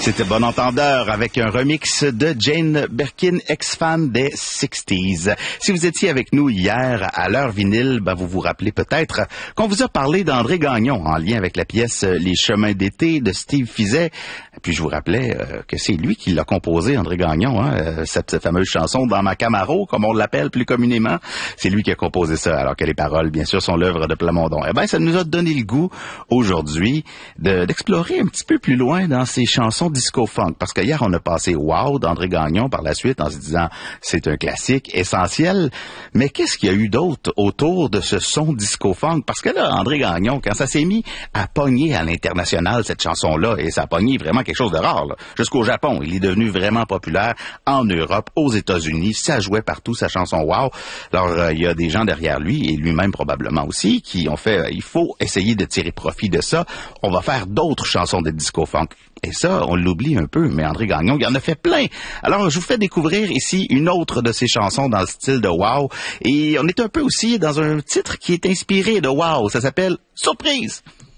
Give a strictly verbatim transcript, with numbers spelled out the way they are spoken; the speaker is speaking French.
C'était Bon Entendeur avec un remix de Jane Birkin, ex-fan des sixties. Si vous étiez avec nous hier à l'heure vinyle, ben vous vous rappelez peut-être qu'on vous a parlé d'André Gagnon en lien avec la pièce Les Chemins d'été de Steve Fiset. Puis je vous rappelais euh, que c'est lui qui l'a composé, André Gagnon, hein, euh, cette, cette fameuse chanson Dans ma Camaro, comme on l'appelle plus communément. C'est lui qui a composé ça, alors que les paroles, bien sûr, sont l'œuvre de Plamondon. Eh ben, ça nous a donné le goût aujourd'hui de, d'explorer un petit peu plus loin dans ces chansons disco-funk. Parce que hier, on a passé Wow d'André Gagnon par la suite en se disant c'est un classique essentiel. Mais qu'est-ce qu'il y a eu d'autre autour de ce son disco-funk? Parce que là, André Gagnon, quand ça s'est mis à pogner à l'international, cette chanson-là, et ça a pogné vraiment quelque chose de rare, là. Jusqu'au Japon, il est devenu vraiment populaire en Europe, aux États-Unis. Ça jouait partout, sa chanson Wow. Alors, euh, il y a des gens derrière lui, et lui-même probablement aussi, qui ont fait, euh, il faut essayer de tirer profit de ça. On va faire d'autres chansons de disco-funk. Et ça, on l'oublie un peu, mais André Gagnon, il en a fait plein. Alors, je vous fais découvrir ici une autre de ses chansons dans le style de Wow. Et on est un peu aussi dans un titre qui est inspiré de Wow. Ça s'appelle Surprise.